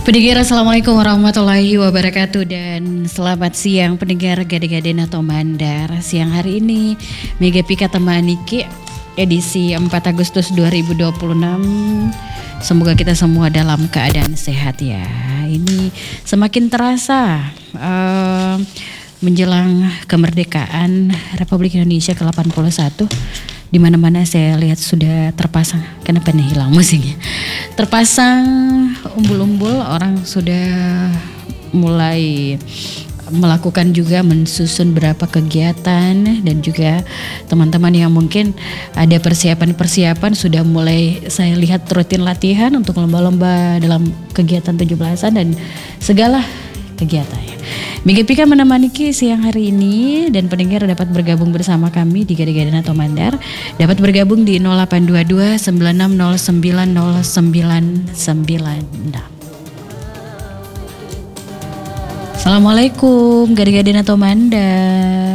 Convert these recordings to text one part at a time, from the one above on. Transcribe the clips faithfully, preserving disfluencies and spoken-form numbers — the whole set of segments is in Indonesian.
Pendengar, Assalamualaikum warahmatullahi wabarakatuh dan selamat siang pendengar Gade-Gade Nato Mandar. Siang hari ini Mega Pika Temaniki edisi empat Agustus dua ribu dua puluh enam. Semoga kita semua dalam keadaan sehat ya. Ini semakin terasa uh, menjelang kemerdekaan Republik Indonesia ke delapan puluh satu. Di mana-mana saya lihat sudah terpasang, kenapa nih hilang musiknya? Terpasang umbul-umbul, orang sudah mulai melakukan juga mensusun beberapa kegiatan dan juga teman-teman yang mungkin ada persiapan-persiapan sudah mulai saya lihat rutin latihan untuk lomba-lomba dalam kegiatan tujuh belasan dan segala kegiatannya. Mega Pika menemani Ki siang hari ini dan pendengar dapat bergabung bersama kami di Gade-Gade Nato Mandar. Dapat bergabung di nol delapan dua dua sembilan enam nol sembilan nol sembilan sembilan enam. Assalamualaikum Gade-Gade Nato Mandar.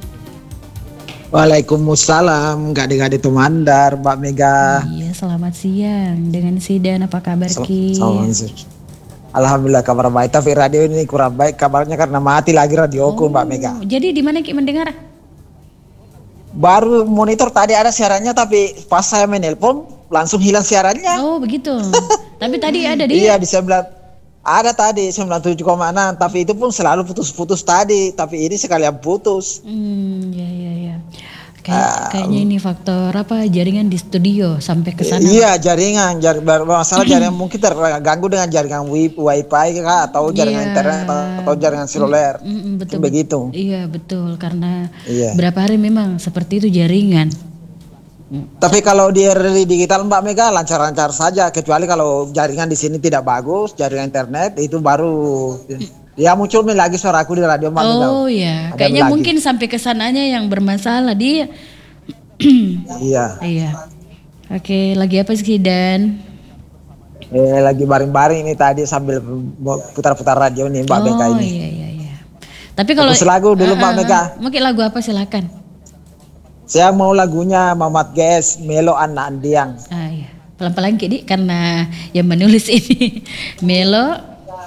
Waalaikumsalam Gade-Gade Nato Mandar, Mbak Mega. Iya, selamat siang. Dengan Sidan, apa kabar Ki? Selamat siang. Alhamdulillah kabar baik, tapi radio ini kurang baik kabarnya karena mati lagi radioku, oh, Mbak Mega. Jadi di mana Ki mendengar? Baru monitor tadi ada siarannya, tapi pas saya menelpon langsung hilang siarannya. Oh begitu. Tapi tadi ada di? Iya, di sembilan ada tadi sembilan puluh tujuh koma enam, tapi itu pun selalu putus-putus tadi, tapi ini sekalian putus. Hmm, ya ya ya. Kayak, uh, kayaknya ini faktor apa jaringan di studio sampai ke sana. Iya, jaringan, jar, masalah jaringan mungkin terganggu dengan jaringan wifi kah, atau jaringan yeah. internet atau jaringan seluler. Mm, mm, betul, begitu. Iya, betul karena yeah. berapa hari memang seperti itu jaringan. Tapi kalau di R R I digital Mbak Mega lancar-lancar saja, kecuali kalau jaringan di sini tidak bagus, jaringan internet itu baru ya muncul lagi suaraku di radio Mbak Mega. Oh iya, kayaknya lagi. Mungkin sampai kesananya yang bermasalah dia. Iya. Iya. Oke, lagi apa sih Dan? Eh, lagi baring-baring ini tadi sambil putar-putar radio nih Mbak oh, Mega ini. Oh iya iya iya. Tapi kalau fokus lagu dulu uh, Mbak Mega. Mungkin lagu apa silakan. Saya mau lagunya Muhammad G S Melo Anna Andiang. Ah iya. Pelan-pelan Ki, karena yang menulis ini Melo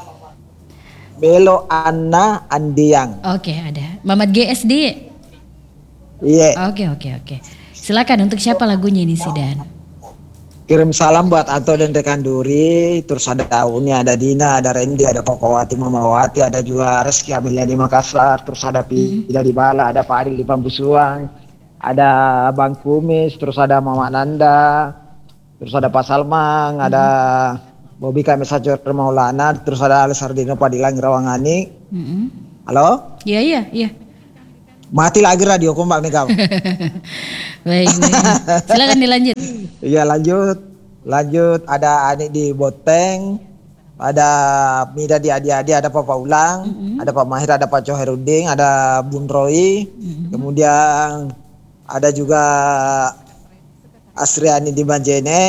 Melo Anna Andiang. Oke, ada. Muhammad G S D. Iya. Oke, oke, oke. Silakan, untuk siapa lagunya ini Sidan? Kirim salam buat Anto dan rekan Duri, terus ada Uni, ada Dina, ada Randy, ada Kokowati, Mamawati, ada juga Reski Amelia di Makassar, terus ada Pida di Bala, ada Pak Adil di Pambusuang, ada Bang Kumis, terus ada Mama Nanda, terus ada Pak Salmang, hmm. ada Bobby kami Sajor Maulana, terus ada Alessardino Padilang Rawangani. Mm-hmm. Halo? Iya iya iya. Mati lagi radio kok Mbak Mega. Baik, baik. Silakan dilanjut. Iya lanjut, lanjut. Ada Anik di Boteng, ada Mida di Adi-Adi, ada Papa Ulang, mm-hmm. ada Pak Mahir, ada Pak Coheruding, ada Bun Roy, mm-hmm. kemudian ada juga Asriani di Banjene.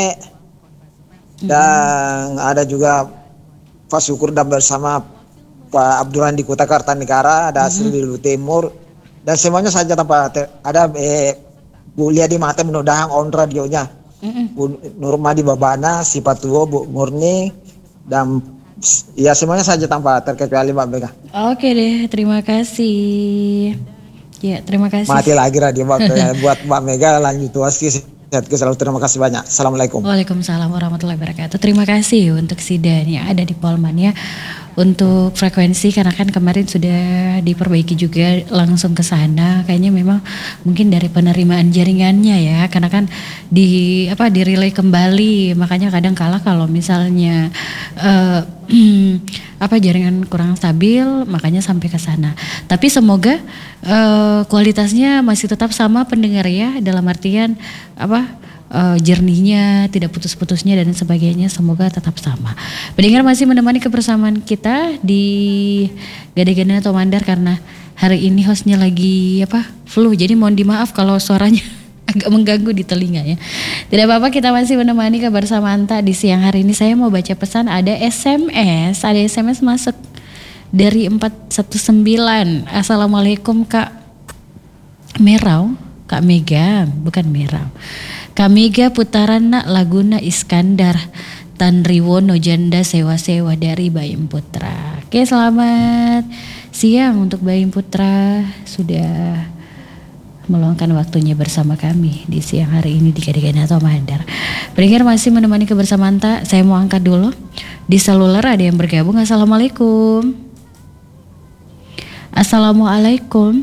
Dan hmm. ada juga Pak Syukur dan bersama Pak Abdurrahman di Kota Kartanegara, ada Asri hmm. di Lu Timur, dan semuanya saja tanpa ter- ada eh, Bu Lia di Mata Menodahang on radionya, hmm. Bu Nurma di Babana, si Patuo, Bu Murni, dan ya semuanya saja tanpa terkecuali Mbak Mega. Oke deh, terima kasih. Ya terima kasih. Mati lagi radio Mbak Mega. Buat Mbak Mega lanjut wasis. Selalu terima kasih banyak. Assalamualaikum. Waalaikumsalam warahmatullahi wabarakatuh. Terima kasih untuk Sidan yang ada di Polman ya. Untuk frekuensi karena kan kemarin sudah diperbaiki juga langsung ke sana. Kayaknya memang mungkin dari penerimaan jaringannya ya. Karena kan di apa di relay kembali. Makanya kadang kala kalau misalnya uh, apa jaringan kurang stabil makanya sampai ke sana. Tapi semoga uh, kualitasnya masih tetap sama pendengar ya, dalam artian apa uh, jernihnya, tidak putus-putusnya dan sebagainya, semoga tetap sama. Pendengar masih menemani kebersamaan kita di Gade-Gade Nato Mandar karena hari ini hostnya lagi apa flu, jadi mohon dimaaf kalau suaranya agak mengganggu di telinga ya. Tidak apa-apa, kita masih menemani kebersamaan Anta di siang hari ini. Saya mau baca pesan, ada S M S, ada S M S masuk dari empat satu sembilan. Assalamualaikum Kak Merau, Kak Mega, bukan Merau. Kak Mega putaran nak laguna Iskandar. Tanriwono janda sewa-sewa dari Bayim Putra. Oke, selamat siang untuk Bayim Putra, sudah meluangkan waktunya bersama kami di siang hari ini di Gade-Gade Nato Mandar. Pendengar masih menemani kebersamaan tak, saya mau angkat dulu. Di seluler ada yang bergabung. Assalamualaikum. Assalamualaikum.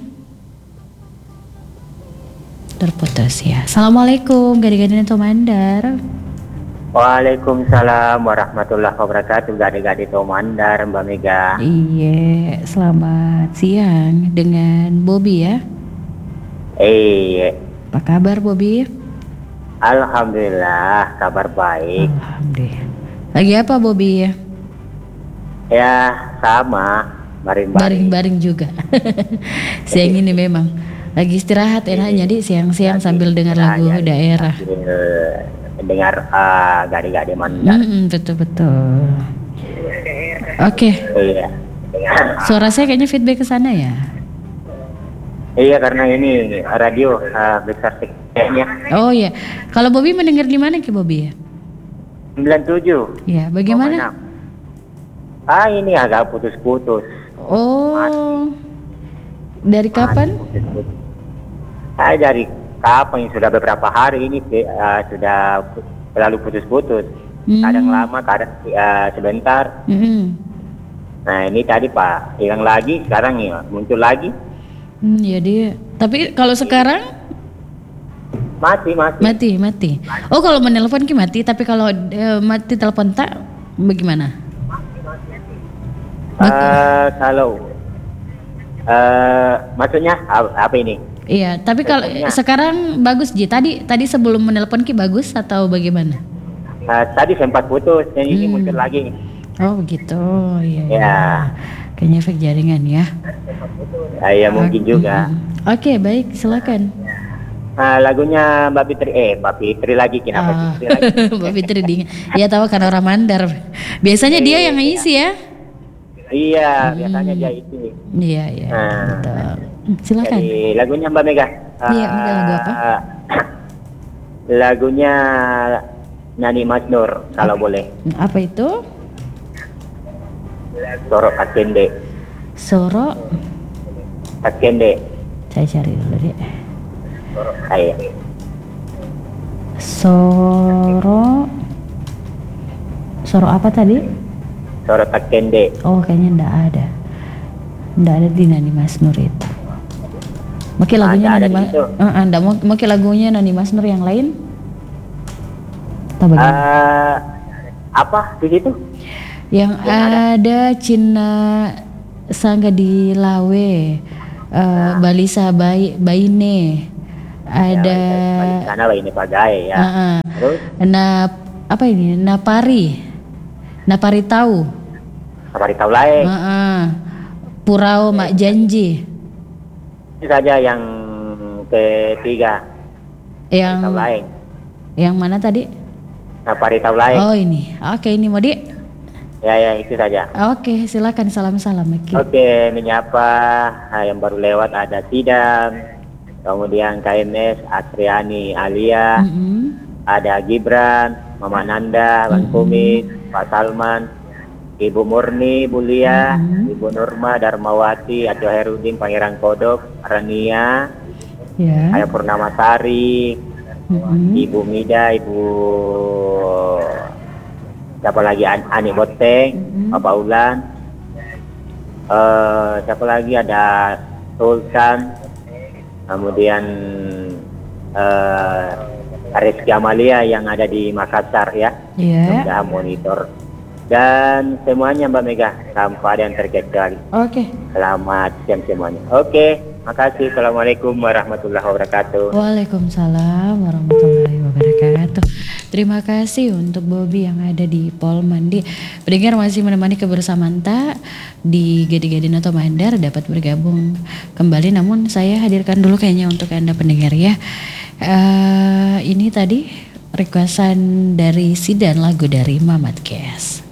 Terputus ya. Assalamualaikum Gade-Gade Nato Mandar. Waalaikumsalam warahmatullahi wabarakatuh. Gade-Gade Nato Mandar, Mbak Mega. Iya, selamat siang dengan Bobby ya. Iya. Apa kabar Bobby? Alhamdulillah, kabar baik. Alhamdulillah. Lagi apa Bobby ya? Ya, sama, baring-baring. Baring-baring juga. Siang ini memang lagi istirahat enaknya di siang-siang sambil dengar lagu Ya, daerah. Dengar uh, Gade-Gade Mandar. Mm-mm, betul-betul. Oke. Iya. Suara saya kayaknya feedback ke sana ya. Iya, karena ini radio uh, besar sekalinya. Oh ya. Kalau Bobby mendengar di mana ke Bobby ya? sembilan puluh tujuh. Ya, bagaimana? Ah, ini agak putus-putus. Oh. Dari kapan? Putus-putus. Ah, dari kapan? Sudah beberapa hari ini uh, sudah selalu putus-putus. Hmm. Kadang lama, kadang uh, sebentar. Mm-mm. Nah, ini tadi Pak hilang lagi, sekarang ya muncul lagi. Hmm, ya dia. Tapi kalau sekarang Mati, mati. mati, mati. Oh, kalau menelpon ki mati, tapi kalau eh, mati telepon tak bagaimana? Uh, kalau uh, maksudnya apa, apa ini? Iya, tapi kalau Teleponnya. sekarang bagus Ji. Tadi tadi sebelum menelpon ki bagus atau bagaimana? Uh, tadi sempat putus, dan ini Hmm. muncul lagi. Oh, begitu. Iya. Ya. iya. Kayaknya efek jaringan ya. Uh, ya mungkin Oke. juga. Oke, baik, silakan. Uh, lagunya Mbak Fitri, eh Mbak Fitri lagi, kenapa Ah, Fitri lagi? Mbak Fitri ding. Dia tahu kan orang Mandar. Biasanya dia yang ngisi ya. Iya, biasanya dia itu. Iya, iya. Ah. Betul. Silakan. Jadi lagunya Mbak Mega. Iya, Mega, lagu apa? Uh, lagunya Nani Mas Nur, kalau boleh. Apa itu? Sorok Akende. Soro. Akende. Saya cari dulu deh. Ayo. Soro. Soro apa tadi? Sorok Akende. Oh, kayaknya ndak ada. Ndak ada di Nani Mas Nur itu. Mungkin lagunya Ada, ada Nani Mas. di situ. Uh, anda mau mungkin lagunya Nani Mas Nur yang lain? Atau bagaimana? Uh, apa di situ? Yang ada Cina Sangga di Lawe, uh, Balisa Bai Baine, ada Sana ini pagai ya. uh, uh, Terus na apa ini Napari, Napari tahu, apa tahu lain? uh, uh, Purau Mak Janji, Ini saja yang ketiga. yang Tahu lain. yang mana tadi? Apa tahu lain? Oh ini, oke ini mau di, Ya ya itu saja. oke silakan salam-salam Meki. Oke, menyapa ah, yang baru lewat ada Tidam, kemudian K M S Asriani Alia, Mm-mm. ada Gibran, Mama Nanda, Bang Kumis, Pak Salman, Ibu Murni, Bulia, Mhm. Ibu Nurma, Darmawati, Ajo Herudin, Pangeran Kodok, Rania, Ya. Ayah Purnamasari, Mm-mm. Ibu Mida, Ibu siapa lagi An- Ani Boteng, Mhm. Bapak Ulan, eh siapa lagi ada Sultan, kemudian eh Rizky Amalia yang ada di Makassar ya, Ya. sudah monitor, dan semuanya Mbak Mega tanpa ada yang terkecuali. Oke. Selamat siang semuanya. Oke, makasih. Assalamualaikum warahmatullahi wabarakatuh. Waalaikumsalam warahmatullahi wabarakatuh. Terima kasih untuk Bobby yang ada di Polmandi. Pendengar masih menemani kebersamaan tak di Gade-Gade Nato Mandar dapat bergabung kembali. Namun saya hadirkan dulu kayaknya untuk Anda pendengar ya. Eh, ini tadi requestan dari Sidan lagu dari Mamat Kes.